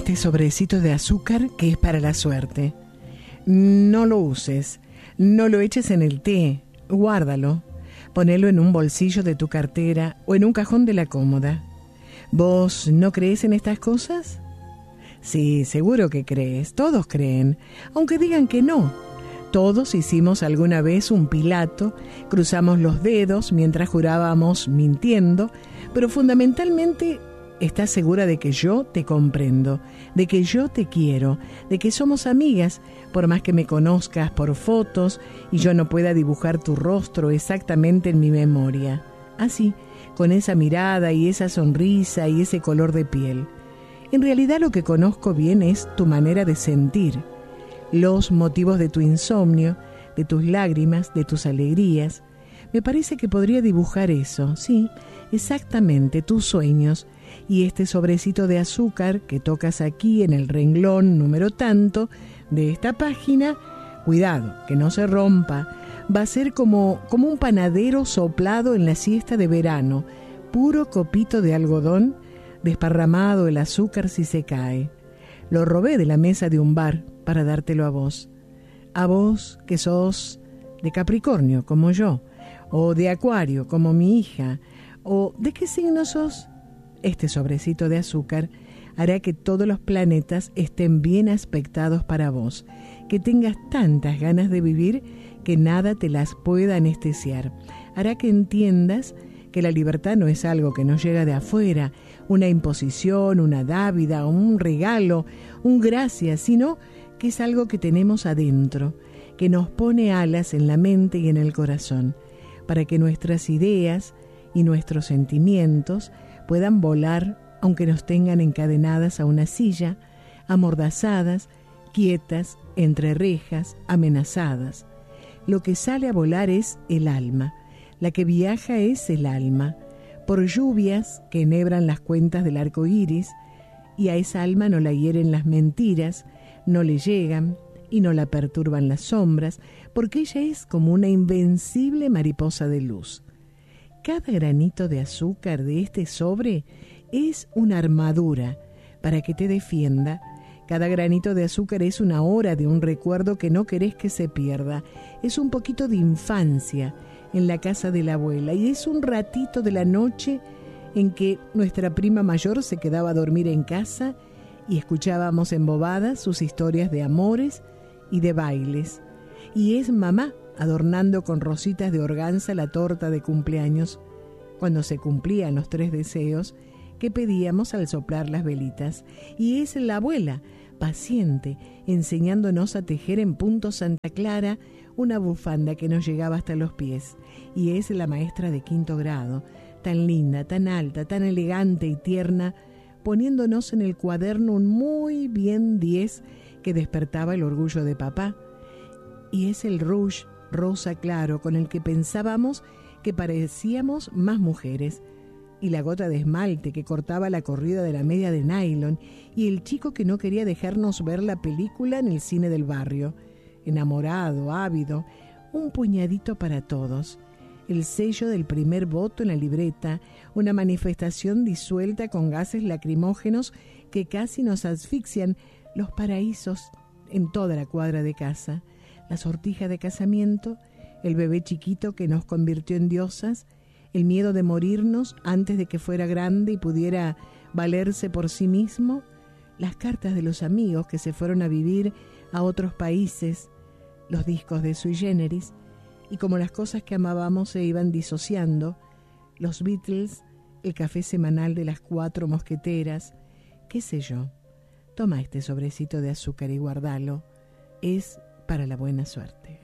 este sobrecito de azúcar que es para la suerte. No lo uses, no lo eches en el té, guárdalo, ponelo en un bolsillo de tu cartera o en un cajón de la cómoda. ¿Vos no crees en estas cosas? Sí, seguro que crees, todos creen, aunque digan que no. Todos hicimos alguna vez un Pilato, cruzamos los dedos mientras jurábamos mintiendo, pero fundamentalmente estás segura de que yo te comprendo, de que yo te quiero, de que somos amigas, por más que me conozcas por fotos y yo no pueda dibujar tu rostro exactamente en mi memoria. Así, con esa mirada y esa sonrisa y ese color de piel. En realidad lo que conozco bien es tu manera de sentir, los motivos de tu insomnio, de tus lágrimas, de tus alegrías. Me parece que podría dibujar eso, sí, exactamente, tus sueños. Y este sobrecito de azúcar que tocas aquí en el renglón número tanto de esta página, cuidado, que no se rompa, va a ser como un panadero soplado en la siesta de verano, puro copito de algodón, desparramado el azúcar si se cae. Lo robé de la mesa de un bar para dártelo a vos que sos de Capricornio como yo, o de Acuario como mi hija, o ¿de qué signo sos? Este sobrecito de azúcar hará que todos los planetas estén bien aspectados para vos, que tengas tantas ganas de vivir que nada te las pueda anestesiar. Hará que entiendas que la libertad no es algo que nos llega de afuera, una imposición, una dávida, un regalo, un gracias, sino que es algo que tenemos adentro, que nos pone alas en la mente y en el corazón, para que nuestras ideas y nuestros sentimientos puedan volar aunque nos tengan encadenadas a una silla, amordazadas, quietas, entre rejas, amenazadas. Lo que sale a volar es el alma, la que viaja es el alma, por lluvias que enhebran las cuentas del arco iris, y a esa alma no la hieren las mentiras, no le llegan y no la perturban las sombras, porque ella es como una invencible mariposa de luz. Cada granito de azúcar de este sobre es una armadura para que te defienda. Cada granito de azúcar es una hora de un recuerdo que no querés que se pierda. Es un poquito de infancia en la casa de la abuela y es un ratito de la noche en que nuestra prima mayor se quedaba a dormir en casa y escuchábamos embobadas sus historias de amores y de bailes. Y es mamá adornando con rositas de organza la torta de cumpleaños, cuando se cumplían los 3 deseos que pedíamos al soplar las velitas. Y es la abuela, paciente, enseñándonos a tejer en punto Santa Clara una bufanda que nos llegaba hasta los pies. Y es la maestra de 5º grado, tan linda, tan alta, tan elegante y tierna, poniéndonos en el cuaderno un muy bien 10 que despertaba el orgullo de papá. Y es el rouge rosa claro con el que pensábamos que parecíamos más mujeres, y la gota de esmalte que cortaba la corrida de la media de nylon, y el chico que no quería dejarnos ver la película en el cine del barrio, enamorado, ávido, un puñadito para todos, el sello del primer voto en la libreta, una manifestación disuelta con gases lacrimógenos que casi nos asfixian, los paraísos en toda la cuadra de casa, la sortija de casamiento, el bebé chiquito que nos convirtió en diosas, el miedo de morirnos antes de que fuera grande y pudiera valerse por sí mismo, las cartas de los amigos que se fueron a vivir a otros países, los discos de Sui Generis, y como las cosas que amábamos se iban disociando, los Beatles, el café semanal de las 4 mosqueteras, qué sé yo. Toma este sobrecito de azúcar y guardalo, es para la buena suerte.